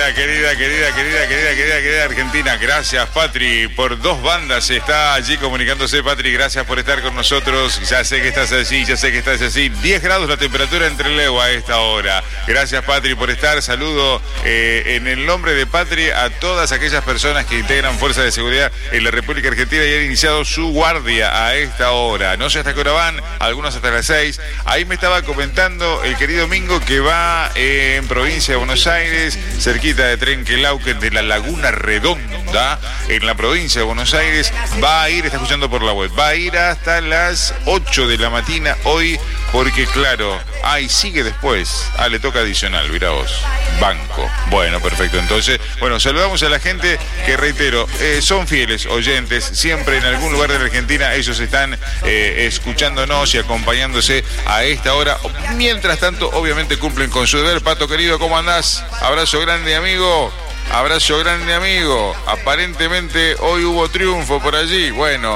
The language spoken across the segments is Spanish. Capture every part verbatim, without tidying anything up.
querida, querida, querida, querida, querida, querida, querida Argentina. Gracias, Patri, por dos bandas. Está allí comunicándose, Patri. Gracias por estar con nosotros. Ya sé que estás allí, ya sé que estás allí. diez grados la temperatura en Trelew a esta hora. Gracias, Patri, por estar. Saludo eh, en el nombre de Patri a todas aquellas personas que integran fuerzas de seguridad en la República Argentina y han iniciado su guardia a esta hora. No sé hasta qué hora van, algunos hasta las seis. Ahí me estaba comentando el querido Mingo que va eh, en provincia de Buenos Aires, cerquita de Trenquelauquen, de la Laguna Redonda, en la provincia de Buenos Aires. Va a ir, está escuchando por la web, va a ir hasta las ocho de la mañana hoy, porque claro, ah, y sigue después. Ah, le toca adicional, mirá vos. Banco. Bueno, perfecto. Entonces, bueno, saludamos a la gente que, reitero, eh, son fieles oyentes. Siempre en algún lugar de la Argentina ellos están eh, escuchándonos y acompañándose a esta hora. Mientras tanto, obviamente cumplen con su deber. Pato querido, ¿cómo andás? Abrazo grande, amigo. Abrazo grande, amigo. Aparentemente hoy hubo triunfo por allí. Bueno,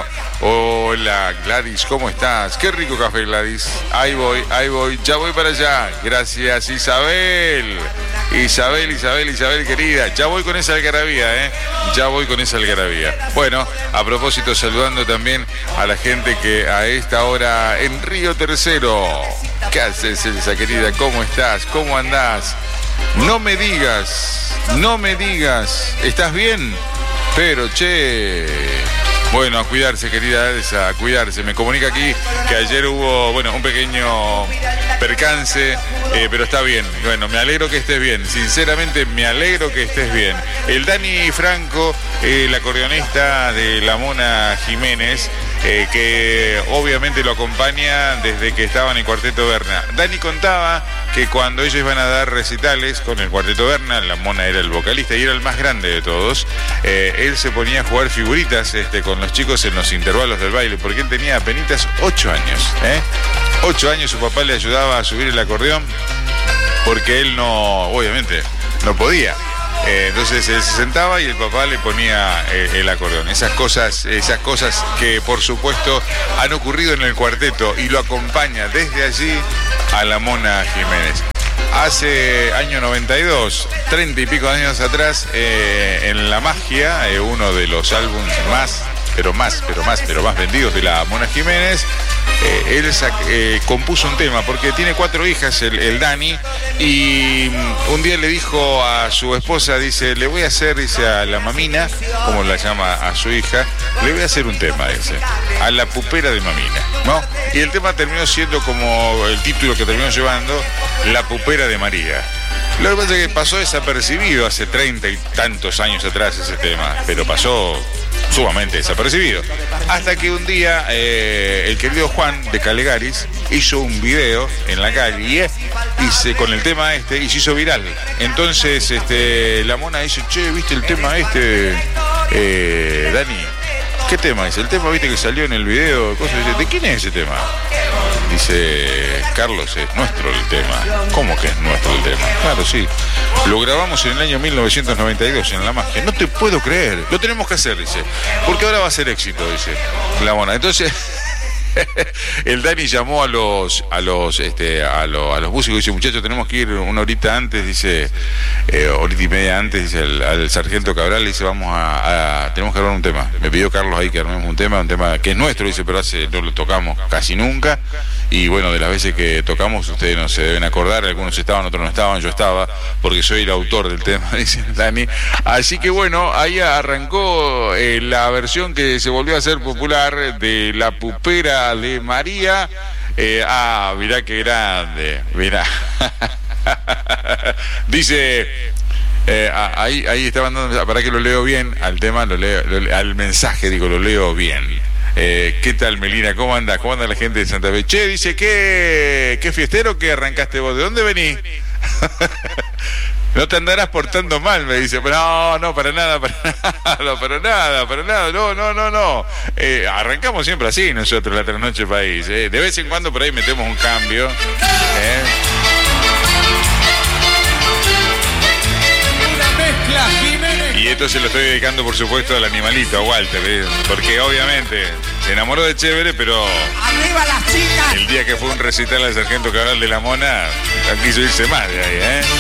hola Gladys, ¿cómo estás? Qué rico café, Gladys. Ahí voy, ahí voy, ya voy para allá. Gracias, Isabel. Isabel, Isabel, Isabel, querida. Ya voy con esa algarabía, ¿eh? Ya voy con esa algarabía. Bueno, a propósito, saludando también a la gente que a esta hora en Río Tercero. ¿Qué haces, Elsa, querida? ¿Cómo estás? ¿Cómo andás? No me digas, no me digas, ¿estás bien? Pero, che, bueno, a cuidarse, querida Elsa, a cuidarse. Me comunica aquí que ayer hubo, bueno, un pequeño percance, eh, pero está bien. Bueno, me alegro que estés bien, sinceramente me alegro que estés bien. El Dani Franco, eh, el acordeonista de la Mona Jiménez, eh, que obviamente lo acompaña desde que estaba en el Cuarteto Berna. Dani contaba que cuando ellos iban a dar recitales con el Cuarteto Berna, la Mona era el vocalista y era el más grande de todos, eh, él se ponía a jugar figuritas este, con los chicos en los intervalos del baile, porque él tenía apenas ocho años. ¿eh? ocho años su papá le ayudaba a subir el acordeón, porque él no, obviamente, no podía. Eh, entonces él se sentaba y el papá le ponía eh, el acordeón. Esas cosas, esas cosas que por supuesto han ocurrido en el cuarteto y lo acompaña desde allí a la Mona Jiménez. Hace año noventa y dos, treinta y pico años atrás, eh, en La Magia, eh, uno de los álbumes más, pero más, pero más, pero más vendidos de la Mona Jiménez, eh, él sac, eh, compuso un tema, porque tiene cuatro hijas, el, el Dani, y un día le dijo a su esposa, dice, le voy a hacer, dice, a la mamina, como la llama a su hija, le voy a hacer un tema, dice, a la pupera de mamina, ¿no? Y el tema terminó siendo como el título que terminó llevando, La Pupera de María. Lo que pasa es que pasó desapercibido hace treinta y tantos años atrás ese tema, pero pasó sumamente desapercibido. Hasta que un día eh, el querido Juan de Calegaris hizo un video en la calle y se, con el tema este y se hizo viral. Entonces este, la Mona dice, che, ¿viste el tema este, eh, Dani? ¿Qué tema? Dice, el tema, viste que salió en el video, cosas. Dice, ¿de quién es ese tema? Dice, Carlos, es nuestro el tema. ¿Cómo que es nuestro el tema? Claro, sí. Lo grabamos en el año mil novecientos noventa y dos en La Magia. No te puedo creer. Lo tenemos que hacer, dice. Porque ahora va a ser éxito, dice la Mona. Entonces, el Dani llamó a los a los este a, lo, a los músicos y dice, muchachos, tenemos que ir una horita antes, dice, eh, horita y media antes, dice el, al sargento Cabral, dice, vamos a, a tenemos que grabar un tema. Me pidió Carlos ahí que armemos un tema, un tema que es nuestro, dice, pero hace no lo tocamos casi nunca. Y bueno, de las veces que tocamos, ustedes no se deben acordar, algunos estaban, otros no estaban, yo estaba, porque soy el autor del tema, dice Dani. Así que bueno, ahí arrancó eh, la versión que se volvió a hacer popular de La Pupera de María. Eh, ah, mirá qué grande, mirá. Dice... Eh, ahí, ahí estaban dando, para que lo leo bien, al tema, lo leo, lo, al mensaje, digo, lo leo bien. Eh, ¿Qué tal, Melina? ¿Cómo anda? ¿Cómo anda la gente de Santa Fe? Che, dice, ¿qué, qué fiestero que arrancaste vos? ¿De dónde venís? No te andarás portando mal, me dice. No, no, para nada, para nada, para nada, para nada, no, no, no, no. Eh, arrancamos siempre así nosotros, la Trasnoche País. Eh. De vez en cuando por ahí metemos un cambio. Eh. Y esto se lo estoy dedicando, por supuesto, al animalito, a Walter, ¿eh? Porque obviamente se enamoró de Chévere, pero ¡arriba las chicas! El día que fue un recital al sargento Cabral de la Mona, quiso irse más de ahí, ¿eh?